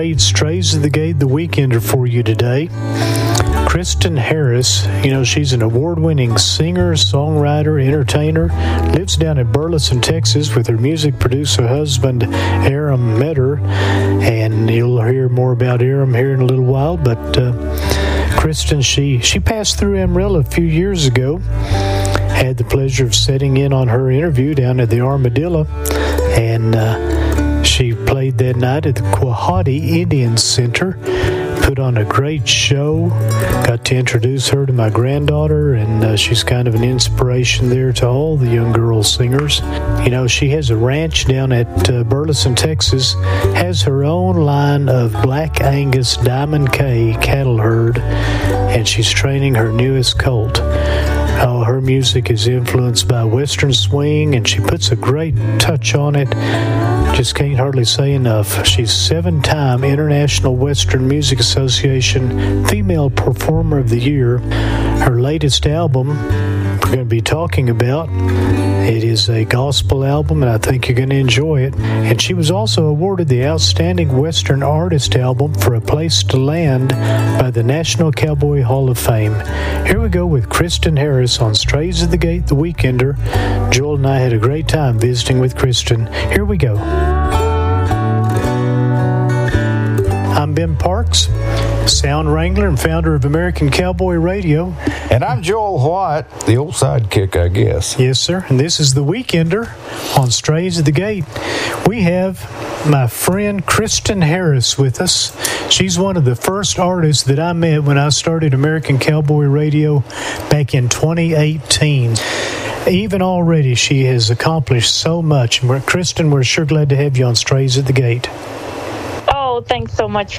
great Strays of the Gate, the Weekender for you today. Kristen Harris, she's an award-winning singer, songwriter, entertainer, lives down in Burleson, Texas with her music producer husband, Aram Metter, and you'll hear more about Aram here in a little while, but Kristen, she passed through Amarillo a few years ago. Had the pleasure of sitting in on her interview down at the Armadillo, and she played that night at the Quahati Indian Center. Put on a great show. Got to introduce her to my granddaughter, and she's kind of an inspiration there to all the young girl singers. She has a ranch down at Burleson, Texas, has her own line of Black Angus Diamond K cattle herd, and she's training her newest colt. Her music is influenced by Western swing, and she puts a great touch on it. Just can't hardly say enough. She's 7-time International Western Music Association Female Performer of the Year. Her latest album we're going to be talking about, it is a gospel album, and I think you're going to enjoy it. And she was also awarded the Outstanding Western Artist Album for A Place to Land by the National Cowboy Hall of Fame. Here we go with Kristen Harris on Strays of the Gate, the Weekender. Joel and I had a great time visiting with Kristen. Here we go. I'm Ben Parks, sound wrangler and founder of American Cowboy Radio. And I'm Joel White, the old sidekick, I guess. Yes, sir. And this is The Weekender on Strays of the Gate. We have my friend Kristen Harris with us. She's one of the first artists that I met when I started American Cowboy Radio back in 2018. Even already, she has accomplished so much. And Kristen, we're sure glad to have you on Strays of the Gate. Oh, thanks so much for